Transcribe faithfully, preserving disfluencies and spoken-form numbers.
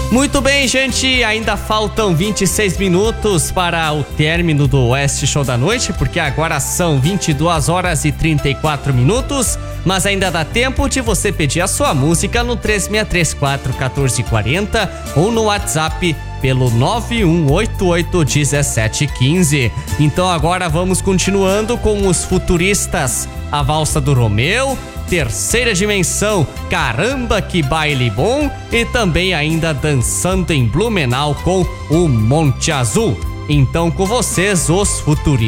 Muito bem, gente, ainda faltam vinte e seis minutos para o término do Oeste Show da Noite, porque agora são vinte e duas horas e trinta e quatro minutos, mas ainda dá tempo de você pedir a sua música no três seis três quatro um quatro quatro zero ou no WhatsApp pelo nove um oito oito um sete um cinco. Então agora vamos continuando com os Futuristas, a Valsa do Romeu, Terceira Dimensão, Caramba que Baile Bom e também ainda Dançando em Blumenau com o Monte Azul. Então com vocês, os Futuristas.